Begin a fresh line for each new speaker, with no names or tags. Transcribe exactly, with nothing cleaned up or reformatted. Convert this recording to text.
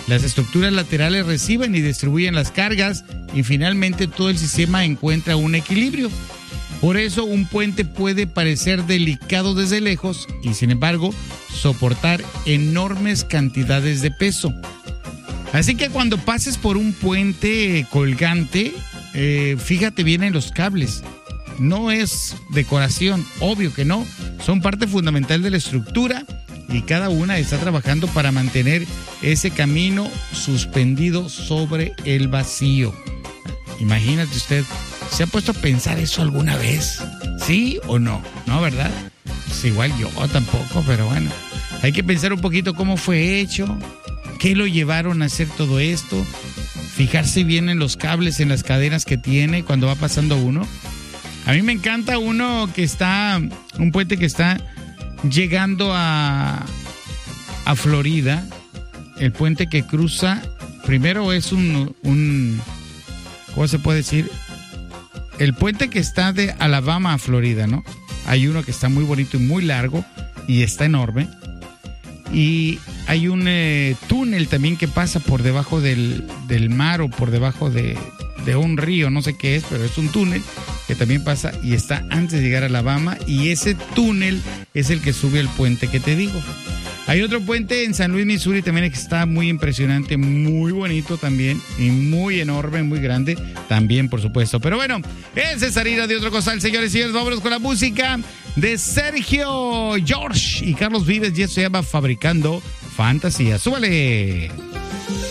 Las estructuras laterales reciben y distribuyen las cargas y finalmente todo el sistema encuentra un equilibrio. Por eso un puente puede parecer delicado desde lejos y sin embargo soportar enormes cantidades de peso. Así que cuando pases por un puente colgante, eh, fíjate bien en los cables. No es decoración, obvio que no. Son parte fundamental de la estructura y cada una está trabajando para mantener ese camino suspendido sobre el vacío. Imagínate usted, ¿se ha puesto a pensar eso alguna vez? ¿Sí o no? ¿No, verdad? Pues igual yo tampoco, pero bueno. Hay que pensar un poquito cómo fue hecho, qué lo llevaron a hacer todo esto, fijarse bien en los cables, en las cadenas que tiene cuando va pasando uno. A mí me encanta uno que está, un puente que está llegando a, a Florida. El puente que cruza, primero es un, un, ¿cómo se puede decir? El puente que está de Alabama a Florida, ¿no? Hay uno que está muy bonito y muy largo y está enorme. Y hay un eh, túnel también que pasa por debajo del, del mar o por debajo de, de un río, no sé qué es, pero es un túnel que también pasa y está antes de llegar a Alabama, y ese túnel es el que sube al puente que te digo. Hay otro puente en San Luis, Missouri, también que está muy impresionante, muy bonito también, y muy enorme, muy grande, también, por supuesto. Pero bueno, ese es Sarira de Otro Costal, señores y señores. Vámonos con la música de Sergio George y Carlos Vives, y eso se llama Fabricando Fantasía. ¡Súbale!